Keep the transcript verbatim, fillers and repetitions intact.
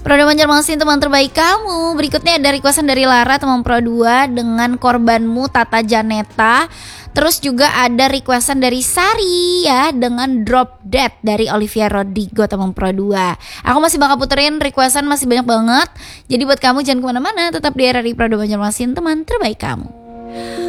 Prodo Banjarmasin teman terbaik kamu. Berikutnya ada requestan dari Lara teman Pro dua dengan Korbanmu Tata Janeta. Terus juga ada requestan dari Sari ya dengan Drop Dead dari Olivia Rodrigo teman Pro dua. Aku masih bakal puterin requestan masih banyak banget. Jadi buat kamu jangan kemana-mana, tetap di R R I Prodo Banjarmasin teman terbaik kamu.